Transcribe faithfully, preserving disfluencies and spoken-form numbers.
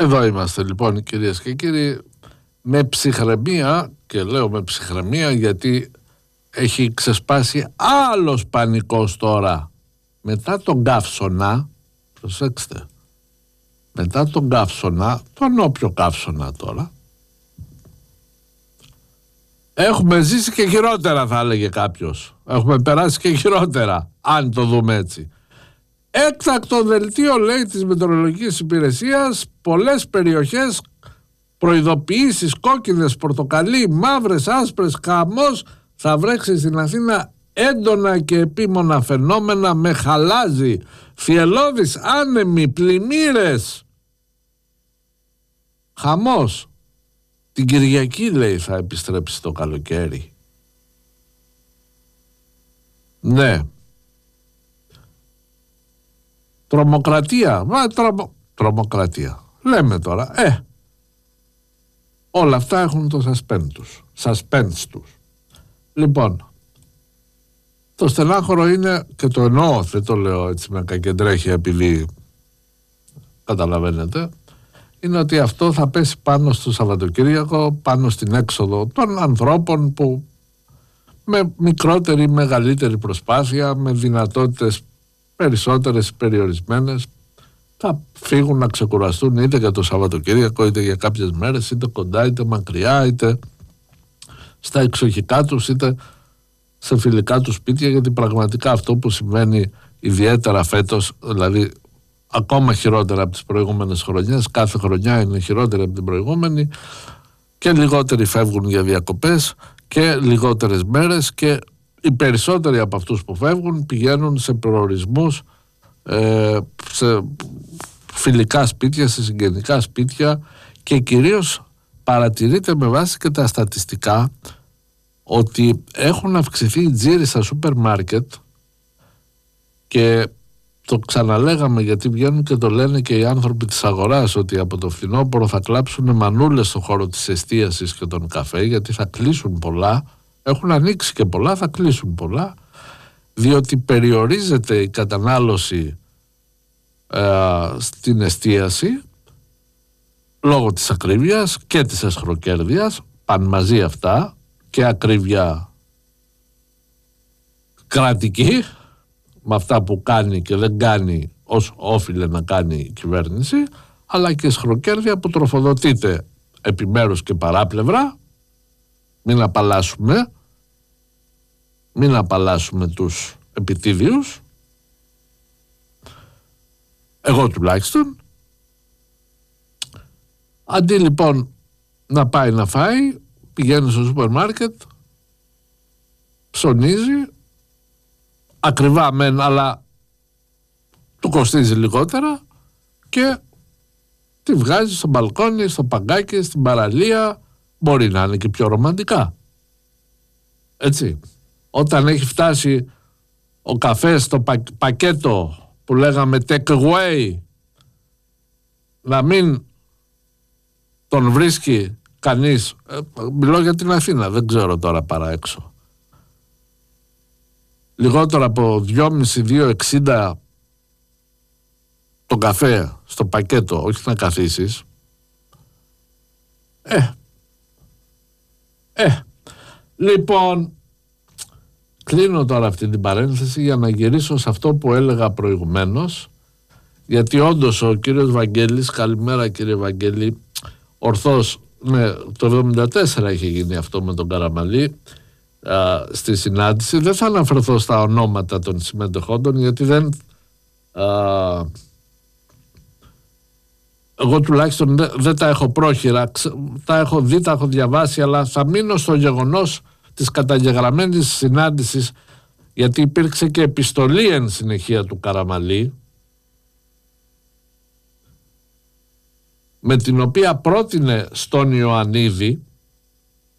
Εδώ είμαστε λοιπόν, κυρίες και κύριοι, με ψυχραιμία, και λέω με ψυχραιμία γιατί έχει ξεσπάσει άλλος πανικός τώρα. Μετά τον καύσωνα, προσέξτε, μετά τον καύσωνα, τον όποιο καύσωνα τώρα, έχουμε ζήσει και χειρότερα, θα έλεγε κάποιος. Έχουμε περάσει και χειρότερα, αν το δούμε έτσι. Έκτακτο δελτίο, λέει, της Μετεωρολογικής Υπηρεσίας, πολλές περιοχές, προειδοποιήσεις κόκκινες, πορτοκαλί, μαύρες, άσπρες, χαμός, θα βρέξει στην Αθήνα έντονα και επίμονα φαινόμενα με χαλάζι, θυελλώδεις άνεμοι, πλημμύρες. Χαμός. Την Κυριακή, λέει, θα επιστρέψει το καλοκαίρι. Ναι. Τρομοκρατία. Μα, τρομο... Τρομοκρατία. Λέμε τώρα. Ε. Όλα αυτά έχουν το suspense τους. Suspense τους. Λοιπόν. Το στενάχωρο είναι, και το εννοώ, δεν το λέω έτσι με κακεντρέχεια επειδή καταλαβαίνετε, είναι ότι αυτό θα πέσει πάνω στο Σαββατοκύριακο, πάνω στην έξοδο των ανθρώπων που με μικρότερη ή μεγαλύτερη προσπάθεια, με δυνατότητες περισσότερες περιορισμένες, θα φύγουν να ξεκουραστούν είτε για το Σαββατοκύριακο, είτε για κάποιες μέρες, είτε κοντά, είτε μακριά, είτε στα εξοχικά τους, είτε σε φιλικά τους σπίτια, γιατί πραγματικά αυτό που συμβαίνει ιδιαίτερα φέτος, δηλαδή ακόμα χειρότερα από τις προηγούμενες χρονιές, κάθε χρονιά είναι χειρότερη από την προηγούμενη, και λιγότεροι φεύγουν για διακοπές και λιγότερες μέρες, και οι περισσότεροι από αυτούς που φεύγουν πηγαίνουν σε προορισμούς, ε, σε φιλικά σπίτια, σε συγγενικά σπίτια, και κυρίως παρατηρείται με βάση και τα στατιστικά ότι έχουν αυξηθεί οι τζίροι στα σούπερ μάρκετ, και το ξαναλέγαμε γιατί βγαίνουν και το λένε και οι άνθρωποι της αγοράς, ότι από το φθινόπωρο θα κλάψουν μανούλες στον χώρο της εστίασης και των καφέ, γιατί θα κλείσουν πολλά, έχουν ανοίξει και πολλά, θα κλείσουν πολλά, διότι περιορίζεται η κατανάλωση ε, στην εστίαση λόγω της ακρίβειας και της αισχροκέρδειας, πάνε μαζί αυτά, και ακρίβεια κρατική με αυτά που κάνει και δεν κάνει όσο όφιλε να κάνει η κυβέρνηση, αλλά και αισχροκέρδεια που τροφοδοτείται επιμέρους και παράπλευρα. Μην απαλλάσσουμε μην απαλλάσσουμε τους επιτίδιους, εγώ τουλάχιστον. Αντί λοιπόν να πάει να φάει, πηγαίνει στο σούπερ μάρκετ, ψωνίζει, ακριβά μεν, αλλά του κοστίζει λιγότερα, και τη βγάζει στο μπαλκόνι, στο παγκάκι, στην παραλία, μπορεί να είναι και πιο ρομαντικά. Έτσι. Όταν έχει φτάσει ο καφές στο πα, πακέτο που λέγαμε take away, να μην τον βρίσκει κανείς, ε, μιλώ για την Αθήνα, δεν ξέρω τώρα παρά έξω, λιγότερο από δυόμισι με δύο εξήντα τον καφέ στο πακέτο, όχι να καθίσεις. Ε, ε, λοιπόν, κλείνω τώρα αυτή την παρένθεση για να γυρίσω σε αυτό που έλεγα προηγουμένως, γιατί όντως ο κύριος Βαγγέλης, καλημέρα κύριε Βαγγέλη, ορθώς, ναι, το εβδομήντα τέσσερα είχε γίνει αυτό με τον Καραμαλή α, στη συνάντηση. Δεν θα αναφερθώ στα ονόματα των συμμετεχόντων, γιατί δεν α, εγώ τουλάχιστον δεν, δεν τα έχω πρόχειρα, τα έχω δει, τα έχω διαβάσει, αλλά θα μείνω στο γεγονός της καταγεγραμμένης συνάντησης, γιατί υπήρξε και επιστολή εν συνεχεία του Καραμαλή, με την οποία πρότεινε στον Ιωαννίδη